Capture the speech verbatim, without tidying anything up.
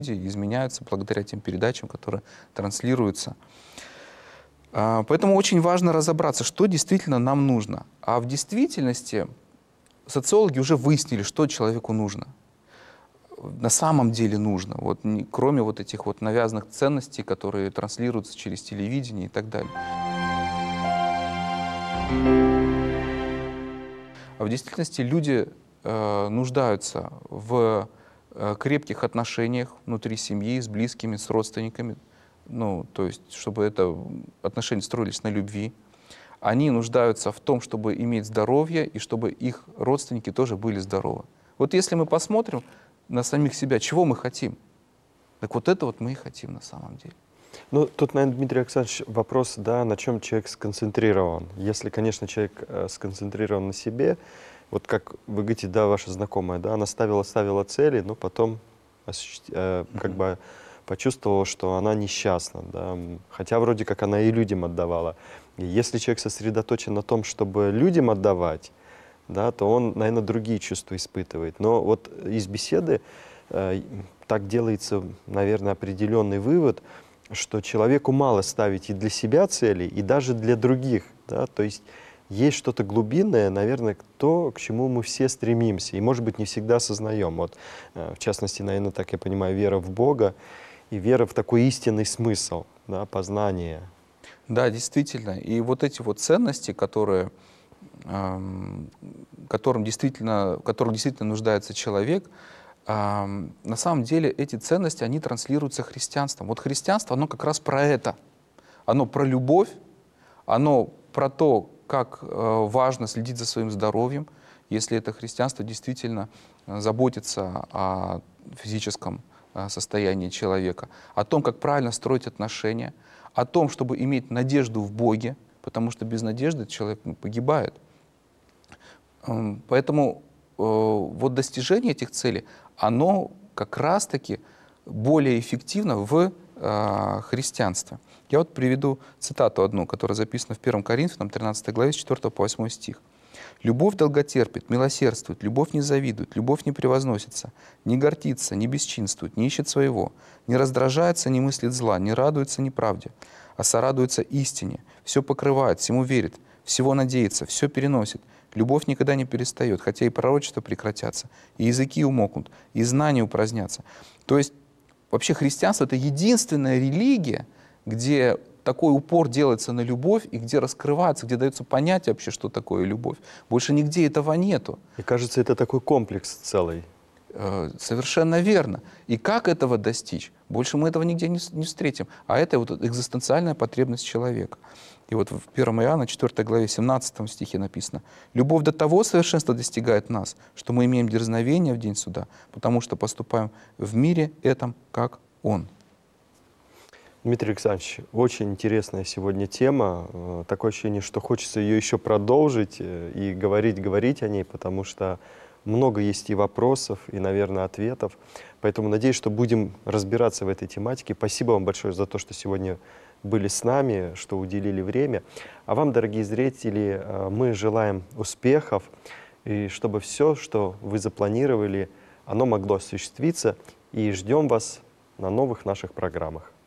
изменяются благодаря тем передачам, которые транслируются. Поэтому очень важно разобраться, что действительно нам нужно. А в действительности социологи уже выяснили, что человеку нужно. На самом деле нужно, вот, не, кроме вот этих вот навязанных ценностей, которые транслируются через телевидение и так далее. А в действительности люди э, нуждаются в э, крепких отношениях внутри семьи, с близкими, с родственниками. Ну, то есть, чтобы это отношения строились на любви. Они нуждаются в том, чтобы иметь здоровье, и чтобы их родственники тоже были здоровы. Вот если мы посмотрим на самих себя, чего мы хотим, так вот это вот мы и хотим на самом деле. Ну, тут, наверное, Дмитрий Александрович, вопрос, да, на чем человек сконцентрирован. Если, конечно, человек э, сконцентрирован на себе, вот как вы говорите, да, ваша знакомая, да, она ставила, ставила цели, но потом э, mm-hmm. как бы почувствовала, что она несчастна, да, хотя вроде как она и людям отдавала. И если человек сосредоточен на том, чтобы людям отдавать, да, то он, наверное, другие чувства испытывает. Но вот из беседы э, так делается, наверное, определенный вывод, что человеку мало ставить и для себя цели, и даже для других. Да? То есть есть что-то глубинное, наверное, то, к чему мы все стремимся, и, может быть, не всегда осознаем. Вот, в частности, наверное, так я понимаю, вера в Бога и вера в такой истинный смысл, да, познание. Да, действительно. И вот эти вот ценности, которые, эм, которым действительно, в которых действительно нуждается человек, на самом деле эти ценности, они транслируются христианством. Вот христианство, оно как раз про это. Оно про любовь, оно про то, как важно следить за своим здоровьем, если это христианство действительно заботится о физическом состоянии человека, о том, как правильно строить отношения, о том, чтобы иметь надежду в Боге, потому что без надежды человек погибает. Поэтому вот достижение этих целей, оно как раз-таки более эффективно в э, христианстве. Я вот приведу цитату одну, которая записана в первом Коринфянам, тринадцатой главе, с четвёртого по восьмой стих. «Любовь долготерпит, милосердствует, любовь не завидует, любовь не превозносится, не гордится, не бесчинствует, не ищет своего, не раздражается, не мыслит зла, не радуется неправде, а сорадуется истине, все покрывает, всему верит, всего надеется, все переносит. Любовь никогда не перестает, хотя и пророчества прекратятся, и языки умолкнут, и знания упразднятся». То есть вообще христианство — это единственная религия, где такой упор делается на любовь, и где раскрывается, где дается понятие вообще, что такое любовь. Больше нигде этого нету. И кажется, это такой комплекс целый. Совершенно верно. И как этого достичь? Больше мы этого нигде не, не встретим. А это вот экзистенциальная потребность человека. И вот в первом Иоанна, четвёртой главе, семнадцатом стихе написано: «Любовь до того совершенства достигает нас, что мы имеем дерзновение в день суда, потому что поступаем в мире этом, как Он». Дмитрий Александрович, очень интересная сегодня тема. Такое ощущение, что хочется ее еще продолжить и говорить, говорить о ней, потому что много есть и вопросов, и, наверное, ответов. Поэтому надеюсь, что будем разбираться в этой тематике. Спасибо вам большое за то, что сегодня были с нами, что уделили время. А вам, дорогие зрители, мы желаем успехов, и чтобы все, что вы запланировали, оно могло осуществиться. И ждем вас на новых наших программах.